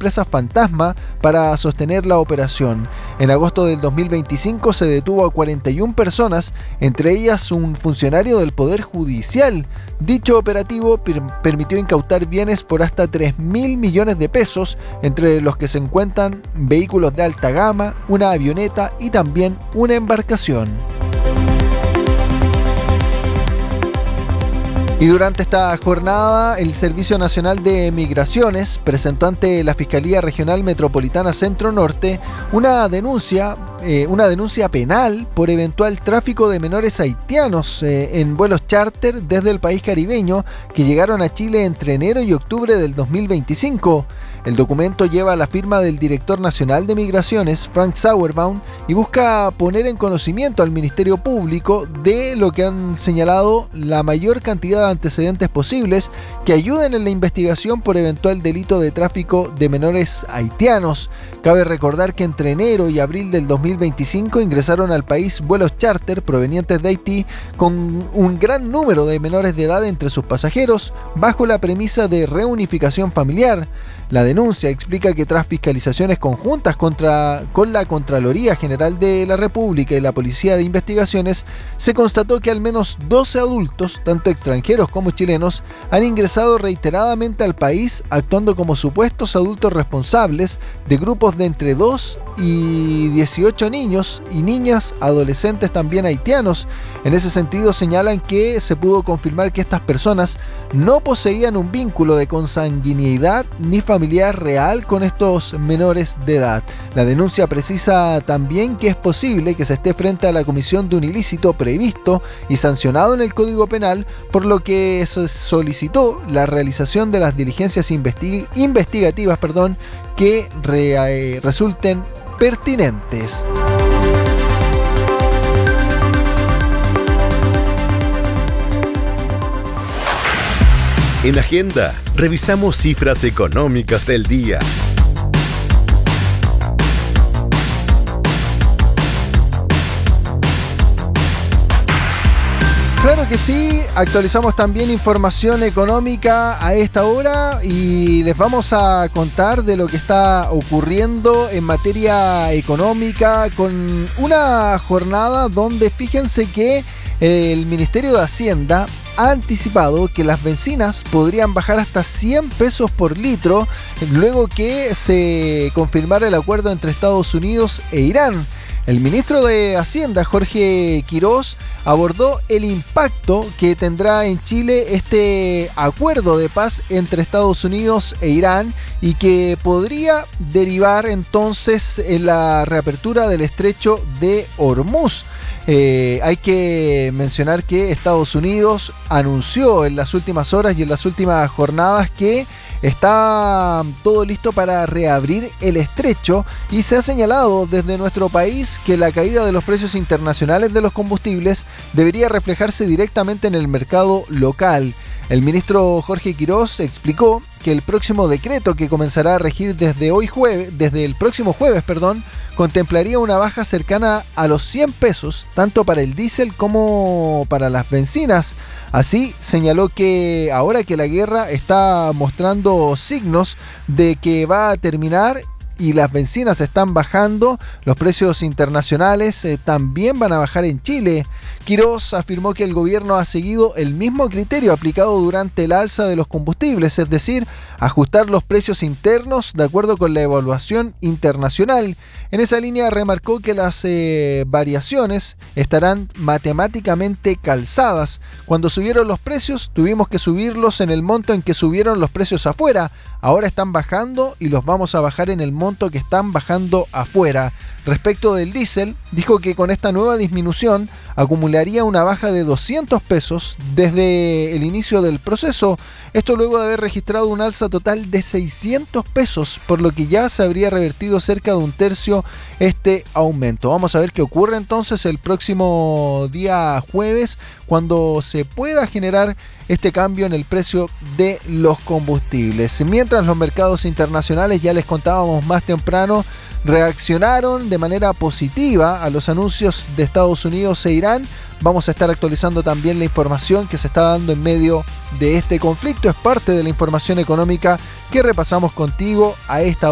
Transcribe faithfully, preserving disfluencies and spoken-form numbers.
empresas fantasma para sostener la operación. En agosto del dos mil veinticinco se detuvo a cuarenta y una personas, entre ellas un funcionario del Poder Judicial. Dicho operativo per- permitió incautar bienes por hasta tres mil millones de pesos, entre los que se encuentran vehículos de alta gama, una avioneta y también una embarcación. Y durante esta jornada, el Servicio Nacional de Migraciones presentó ante la Fiscalía Regional Metropolitana Centro Norte una denuncia, eh, una denuncia penal por eventual tráfico de menores haitianos eh, en vuelos charter desde el país caribeño que llegaron a Chile entre enero y octubre del dos mil veinticinco. El documento lleva la firma del director nacional de Migraciones, Frank Sauerbaum, y busca poner en conocimiento al Ministerio Público de lo que han señalado la mayor cantidad de antecedentes posibles que ayuden en la investigación por eventual delito de tráfico de menores haitianos. Cabe recordar que entre enero y abril del dos mil veinticinco ingresaron al país vuelos charter provenientes de Haití con un gran número de menores de edad entre sus pasajeros, bajo la premisa de reunificación familiar. La denuncia explica que tras fiscalizaciones conjuntas contra, con la Contraloría General de la República y la Policía de Investigaciones, se constató que al menos doce adultos, tanto extranjeros como chilenos, han ingresado reiteradamente al país actuando como supuestos adultos responsables de grupos de entre dos y dieciocho niños y niñas, adolescentes también haitianos. En ese sentido señalan que se pudo confirmar que estas personas no poseían un vínculo de consanguinidad ni familiar real con estos menores de edad. La denuncia precisa también que es posible que se esté frente a la comisión de un ilícito previsto y sancionado en el Código Penal, por lo que se solicitó la realización de las diligencias investi- investigativas perdón, que re- eh, resulten pertinentes. En Agenda, revisamos cifras económicas del día. Claro que sí, actualizamos también información económica a esta hora y les vamos a contar de lo que está ocurriendo en materia económica con una jornada donde fíjense que el Ministerio de Hacienda ha anticipado que las bencinas podrían bajar hasta cien pesos por litro luego que se confirmara el acuerdo entre Estados Unidos e Irán. El ministro de Hacienda, Jorge Quirós, abordó el impacto que tendrá en Chile este acuerdo de paz entre Estados Unidos e Irán y que podría derivar entonces en la reapertura del estrecho de Hormuz. Eh, hay que mencionar que Estados Unidos anunció en las últimas horas y en las últimas jornadas que está todo listo para reabrir el estrecho y se ha señalado desde nuestro país que la caída de los precios internacionales de los combustibles debería reflejarse directamente en el mercado local. El ministro Jorge Quirós explicó que el próximo decreto que comenzará a regir desde hoy jueves, desde el próximo jueves, perdón, contemplaría una baja cercana a los cien pesos, tanto para el diésel como para las bencinas. Así, señaló que ahora que la guerra está mostrando signos de que va a terminar y las bencinas están bajando, los precios internacionales eh, también van a bajar en Chile. Quirós afirmó que el gobierno ha seguido el mismo criterio aplicado durante el alza de los combustibles, es decir, ajustar los precios internos de acuerdo con la evaluación internacional. En esa línea remarcó que las eh, variaciones estarán matemáticamente calzadas. Cuando subieron los precios, tuvimos que subirlos en el monto en que subieron los precios afuera. Ahora están bajando y los vamos a bajar en el monto que están bajando afuera. Respecto del diésel, dijo que con esta nueva disminución acumularía una baja de doscientos pesos desde el inicio del proceso. Esto luego de haber registrado un alza total de seiscientos pesos, por lo que ya se habría revertido cerca de un tercio este aumento. Vamos a ver qué ocurre entonces el próximo día jueves, cuando se pueda generar este cambio en el precio de los combustibles. Mientras los mercados internacionales, ya les contábamos más temprano, reaccionaron de manera positiva a los anuncios de Estados Unidos e Irán. Vamos a estar actualizando también la información que se está dando en medio de este conflicto. Es parte de la información económica que repasamos contigo a esta hora.